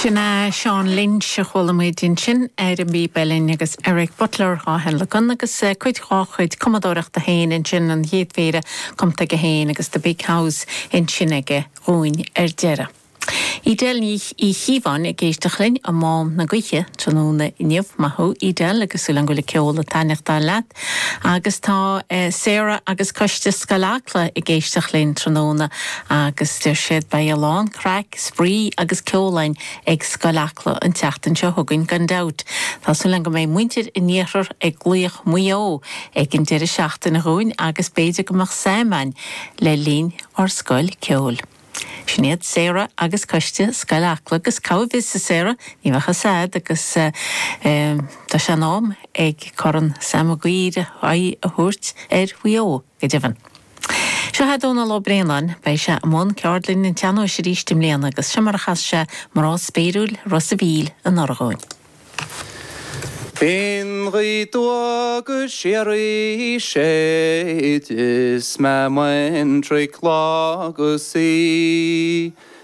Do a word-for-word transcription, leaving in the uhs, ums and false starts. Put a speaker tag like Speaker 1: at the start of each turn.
Speaker 1: Sinna Sean Lynch a cholamid sin ar an bí Bellin agus Eric Butler á hen le gun agus chuid cháchuid commodóireach a héin in sin an héadmhéire comta go héin agus the Big House in sinige roin ar deire. I del ní I hívan I géisteachlinn a mám na gwiche tróna inniuh mahu I del agus ulan go le ceola taineach dá leat agus tá eh, Sarah agus coiste scalácla I géisteachlinn tróna agus dyr siad bei a lán crack sprí agus ceolain ag scalácla an teachtan seo thugann gan dat. Tá ulan go mé muintir in níochar ag gluoch muo ag an deire seachtain na roin agus beidir go mach séman le lín or scoil ceol. Sinead Sarah agus coiste scalácla agus cabhvis sa Sarah ní bhecha sad agus tá se nám ag coran samagüire ai a thuirt ar huio go devan. Se hadóna lo Breanlan bei se amón ceardlinn in teanó sé rístim léana agus se mar chas se marrá spéirúil Rosa Bíl an Norgáin.
Speaker 2: Been ridwa gushieri shed is ma man trick lagusi